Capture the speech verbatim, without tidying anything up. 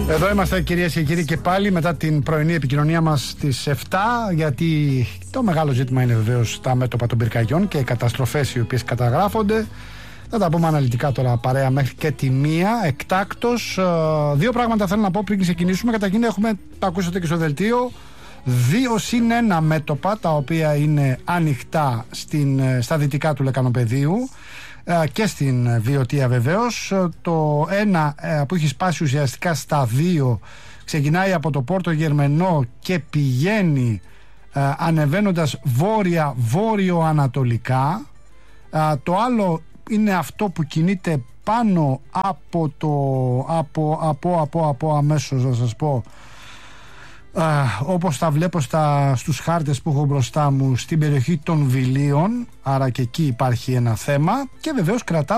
Εδώ είμαστε, κυρίες και κύριοι, και πάλι μετά την πρωινή επικοινωνία μας στις εφτά, γιατί το μεγάλο ζήτημα είναι βεβαίως τα μέτωπα των πυρκαγιών και οι καταστροφές οι οποίες καταγράφονται. Θα τα πούμε αναλυτικά τώρα παρέα μέχρι και τη μία, εκτάκτως. Δύο πράγματα θέλω να πω πριν ξεκινήσουμε. Καταρχήν έχουμε, το ακούσατε και στο δελτίο, δύο συν ένα μέτωπα τα οποία είναι ανοιχτά στην, στα δυτικά του Λεκανοπεδίου και στην Βιωτία βεβαίως. Το ένα που έχει σπάσει ουσιαστικά στα δύο ξεκινάει από το Πόρτο Γερμενό και πηγαίνει ανεβαίνοντας βόρεια βόρειο-ανατολικά. Το άλλο είναι αυτό που κινείται πάνω από το από, από, από, από αμέσως να σας πω Uh, όπως τα βλέπω στα, στους χάρτες που έχω μπροστά μου, στην περιοχή των Βιλίων, άρα και εκεί υπάρχει ένα θέμα, και βεβαίως κρατά